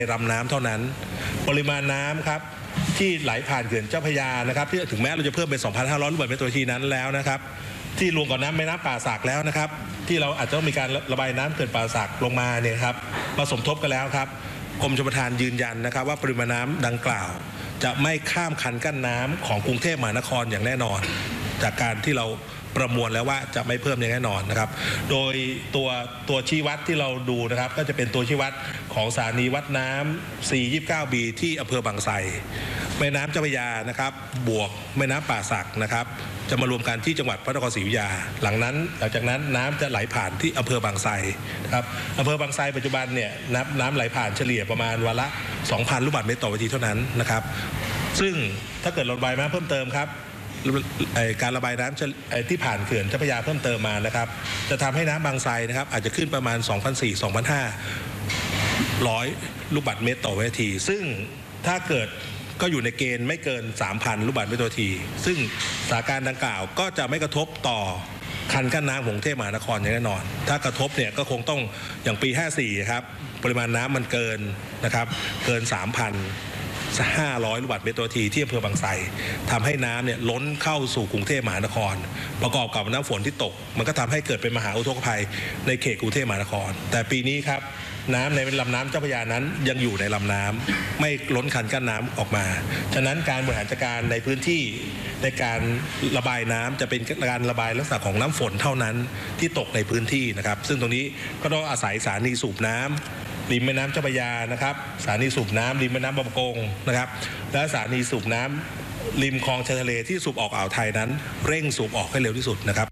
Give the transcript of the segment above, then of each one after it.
ลำน้ำเท่านั้นปริมาณน้ำครับที่ไหลผ่านเขื่อนเจ้าพระยานะครับที่ถึงแม้เราจะเพิ่มเป็น 2,500 ลูกบาศก์เมตรต่อวินาทีนั้นแล้วนะครับที่รวมกับแม่น้ำป่าสักแล้วนะครับที่เราอาจจะต้องมีการระบายน้ำเขื่อนป่าสักลงมาเนี่ยครับมาสมทบกันแล้วครับกรมชลประทานยืนยันนะครับว่าปริมาณน้ำดังกล่าวจะไม่ข้ามคันกั้นน้ำของกรุงเทพมหานครอย่างแน่นอนจากการที่เราประมวลแล้วว่าจะไม่เพิ่มอย่างแน่นอนนะครับโดยตัวชี้วัดที่เราดูนะครับก็จะเป็นตัวชี้วัดของสถานีวัดน้ำ 429B ที่อำเภอบางไทรแม่น้ำเจ้าพระยานะครับบวกแม่น้ำป่าสักนะครับจะมารวมกันที่จังหวัดพระนครศรีอยุธยาหลังจากนั้นน้ำจะไหลผ่านที่อำเภอบางไทรนะครับอำเภอบางไทรปัจจุบันเนี่ยน้ำไหลผ่านเฉลี่ยประมาณวันละ 2,000 ลูกบาศก์เมตรต่อวินาทีเท่านั้นนะครับซึ่งถ้าเกิดระบายน้ำเพิ่มเติมครับการระบายน้ำที่ผ่านเขื่อนเจ้าพระยาเพิ่มเติมมานะครับจะทำให้น้ำบางไทรนะครับอาจจะขึ้นประมาณ 2,400-2,500 ลูกบาศก์เมตรต่อวินาทีซึ่งถ้าเกิดก็อยู่ในเกณฑ์ไม่เกิน 3,000 ลูกบาศก์เมตรต่อวินาทีซึ่งสถานการณ์ดังกล่าวก็จะไม่กระทบต่อคันกั้นน้ำของกรุงเทพมหานครอย่างแน่นอนถ้ากระทบเนี่ยก็คงต้องอย่างปี 54 ครับปริมาณน้ำมันเกินนะครับเกิน 3,500 ลูกบาศก์เมตรต่อวินาทีที่อำเภอบางไทรทำให้น้ำเนี่ยล้นเข้าสู่กรุงเทพมหานครประกอบกับน้ำฝนที่ตกมันก็ทำให้เกิดเป็นมหาอุทกภัยในเขตกรุงเทพมหานครแต่ปีนี้ครับน้ำในลำน้ำเจ้าพระยานั้นยังอยู่ในลำน้ำไม่ล้นคันกั้นน้ำออกมาฉะนั้นการบริหารจัดการในพื้นที่ในการระบายน้ำจะเป็นการระบายลักษณะของน้ำฝนเท่านั้นที่ตกในพื้นที่นะครับซึ่งตรงนี้ก็ต้องอาศัยสถานีสูบน้ำริมแม่น้ำเจ้าพระยานะครับสถานีสูบน้ำริมแม่น้ำบางประกงนะครับและสถานีสูบน้ำริมคลองชายทะเลที่สูบออกอ่าวไทยนั้นเร่งสูบออกให้เร็วที่สุดนะครับ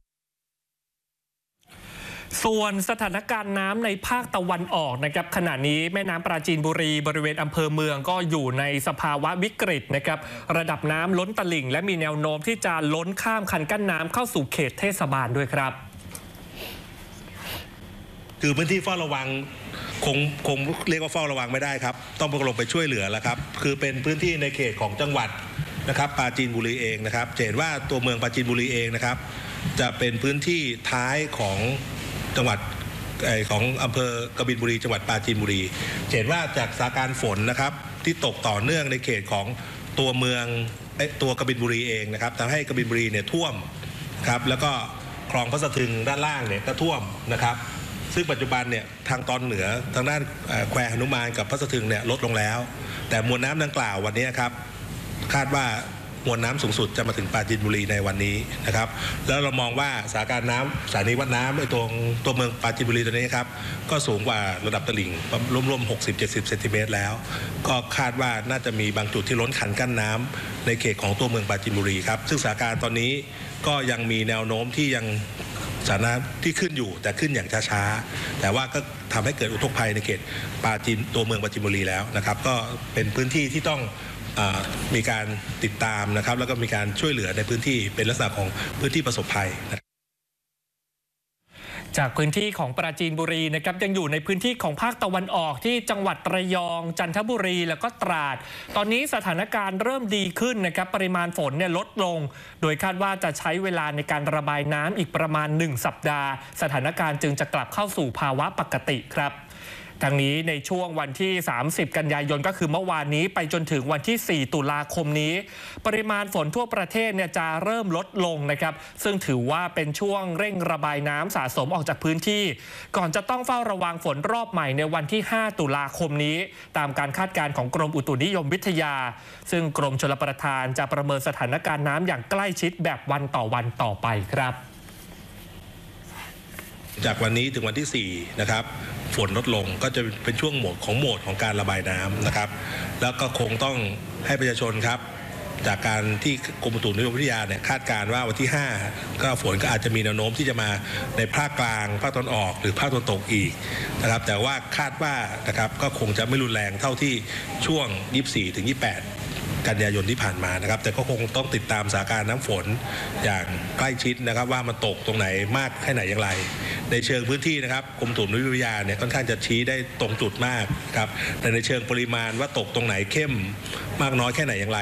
ส่วนสถานการณ์น้ำในภาคตะวันออกนะครับขณะนี้แม่น้ำปราจีนบุรีบริเวณอำเภอเมืองก็อยู่ในสภาวะวิกฤตนะครับระดับน้ำล้นตลิ่งและมีแนวโน้มที่จะล้นข้ามคันกั้นน้ำเข้าสู่เขตเทศบาลด้วยครับคือพื้นที่เฝ้าระวังคงเรียกว่าเฝ้าระวังไม่ได้ครับต้องลงไปช่วยเหลือแล้วครับคือเป็นพื้นที่ในเขตของจังหวัดนะครับปราจีนบุรีเองนะครับเห็นว่าตัวเมืองปราจีนบุรีเองนะครับจะเป็นพื้นที่ท้ายของจังหวัดของอำเภอกบินบุรีจังหวัดปราจีนบุรีเห็นว่าจากสถานการณ์ฝนนะครับที่ตกต่อเนื่องในเขตของตัวเมืองตัวกบินบุรีเองนะครับทำให้กบินบุรีเนี่ยท่วมครับแล้วก็คลองพระสะทึงด้านล่างเนี่ยก็ท่วมนะครับซึ่งปัจจุบันเนี่ยทางตอนเหนือทางด้านแควหนุมานกับพระสะทึงเนี่ยลดลงแล้วแต่มวลน้ำดังกล่าววันนี้ครับคาดว่ามวลน้ำสูงสุดจะมาถึงปราจีนบุรีในวันนี้นะครับแล้วเรามองว่าสถานการณ์น้ำสถานีวัดน้ำในตัวเมืองปราจีนบุรีตัวนี้ครับก็สูงกว่าระดับตลิ่งรวมๆ 60-70 เซนติเมตรแล้วก็คาดว่าน่าจะมีบางจุดที่ล้นคันกั้นน้ำในเขตของตัวเมืองปราจีนบุรีครับซึ่งสถานการณ์ตอนนี้ก็ยังมีแนวโน้มที่ยังสถานะที่ขึ้นอยู่แต่ขึ้นอย่างช้าๆแต่ว่าก็ทำให้เกิดอุทกภัยในเขตตัวเมืองปราจีนบุรีแล้วนะครับก็เป็นพื้นที่ที่ต้องมีการติดตามนะครับแล้วก็มีการช่วยเหลือในพื้นที่เป็นลักษณะของพื้นที่ประสบภัยจากพื้นที่ของปราจีนบุรีนะครับยังอยู่ในพื้นที่ของภาคตะวันออกที่จังหวัดระยองจันทบุรีแล้วก็ตราดตอนนี้สถานการณ์เริ่มดีขึ้นนะครับปริมาณฝนเนี่ยลดลงโดยคาดว่าจะใช้เวลาในการระบายน้ำอีกประมาณ1สัปดาห์สถานการณ์จึงจะกลับเข้าสู่ภาวะปกติครับทางนี้ในช่วงวันที่30กันยายนก็คือเมื่อวานนี้ไปจนถึงวันที่4ตุลาคมนี้ปริมาณฝนทั่วประเทศเนี่ยจะเริ่มลดลงนะครับซึ่งถือว่าเป็นช่วงเร่งระบายน้ำสะสมออกจากพื้นที่ก่อนจะต้องเฝ้าระวังฝนรอบใหม่ในวันที่5ตุลาคมนี้ตามการคาดการณ์ของกรมอุตุนิยมวิทยาซึ่งกรมชลประทานจะประเมินสถานการณ์น้ำอย่างใกล้ชิดแบบวันต่อวันต่อไปครับจากวันนี้ถึงวันที่4นะครับฝนลดลงก็จะเป็นช่วงโหมดของการระบายน้ำนะครับแล้วก็คงต้องให้ประชาชนครับจากการที่กรมอุตุนิยมวิทยาเนี่ยคาดการณ์ว่าวันที่5ก็ฝนก็อาจจะมีแนวโน้มที่จะมาในภาคกลางภาคตะวันออกหรือภาคตะวันตกอีกนะครับแต่ว่าคาดว่านะครับก็คงจะไม่รุนแรงเท่าที่ช่วง24ถึง28กันยายนที่ผ่านมานะครับแต่ก็คงต้องติดตามสถานการณ์น้ำฝนอย่างใกล้ชิดนะครับว่ามันตกตรงไหนมากแค่ไหนอย่างไรในเชิงพื้นที่นะครับกรมอุตุนิยมวิทยาเนี่ยค่อนข้างจะชี้ได้ตรงจุดมากครับแต่ในเชิงปริมาณว่าตกตรงไหนเข้มมากน้อยแค่ไหนอย่างไร